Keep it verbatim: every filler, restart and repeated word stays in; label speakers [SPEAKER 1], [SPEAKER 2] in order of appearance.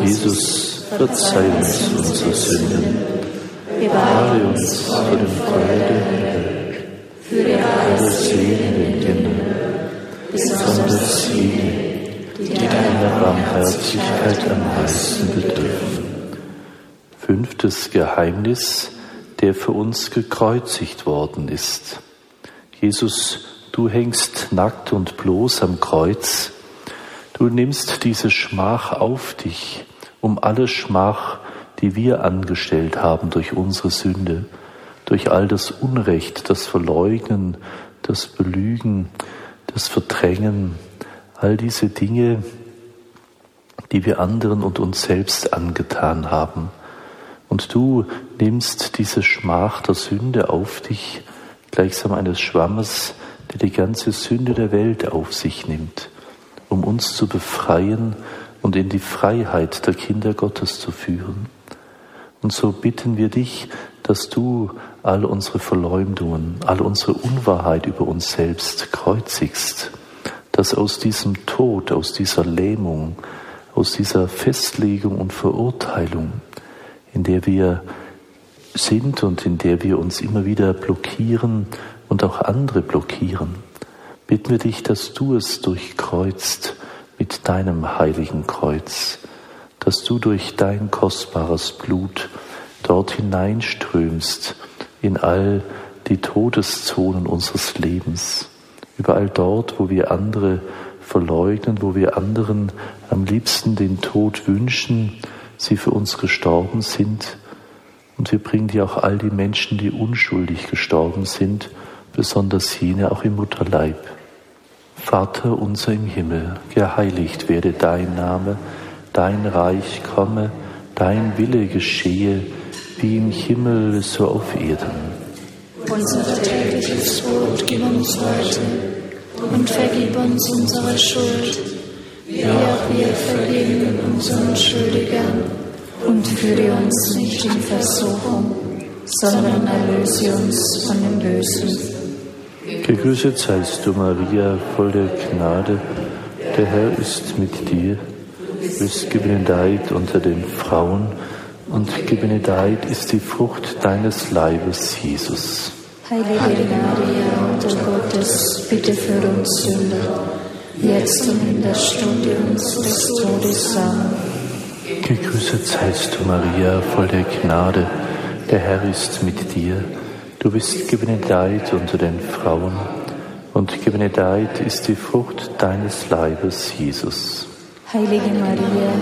[SPEAKER 1] Jesus, verzeih uns unsere Sünden, bewahre uns vor dem Feuer der Hölle, führe alle Seelen in den Himmel, besonders jene, die deiner Barmherzigkeit am meisten bedürfen. Fünftes Geheimnis, der für uns gekreuzigt worden ist. Jesus, du hängst nackt und bloß am Kreuz. Du nimmst diese Schmach auf dich, um alle Schmach, die wir angestellt haben durch unsere Sünde, durch all das Unrecht, das Verleugnen, das Belügen, das Verdrängen, all diese Dinge, die wir anderen und uns selbst angetan haben. Und du nimmst diese Schmach der Sünde auf dich, gleichsam eines Schwammes, der die ganze Sünde der Welt auf sich nimmt, um uns zu befreien und in die Freiheit der Kinder Gottes zu führen. Und so bitten wir dich, dass du all unsere Verleumdungen, all unsere Unwahrheit über uns selbst kreuzigst, dass aus diesem Tod, aus dieser Lähmung, aus dieser Festlegung und Verurteilung, in der wir sind und in der wir uns immer wieder blockieren und auch andere blockieren, bitten wir dich, dass du es durchkreuzt mit deinem heiligen Kreuz, dass du durch dein kostbares Blut dort hineinströmst in all die Todeszonen unseres Lebens, überall dort, wo wir andere verleugnen, wo wir anderen am liebsten den Tod wünschen, sie für uns gestorben sind. Und wir bringen dir auch all die Menschen, die unschuldig gestorben sind, besonders jene auch im Mutterleib. Vater unser im Himmel, geheiligt werde dein Name, dein Reich komme, dein Wille geschehe, wie im Himmel so auf Erden.
[SPEAKER 2] Unser tägliches Brot gib uns heute und vergib uns unsere Schuld, wie auch wir vergeben unseren Schuldigern. Und führe uns nicht in Versuchung, sondern erlöse uns von dem Bösen.
[SPEAKER 1] Gegrüßet seist du, Maria, voll der Gnade, der Herr ist mit dir. Du bist gebenedeit unter den Frauen, und gebenedeit ist die Frucht deines Leibes, Jesus.
[SPEAKER 2] Heilige Maria, Mutter Gottes, bitte für uns Sünder, jetzt und in der Stunde unseres Todes. Amen.
[SPEAKER 1] Gegrüßet seist du, Maria, voll der Gnade, der Herr ist mit dir. Du bist gebenedeit unter den Frauen, und gebenedeit ist die Frucht deines Leibes, Jesus.
[SPEAKER 2] Heilige Maria,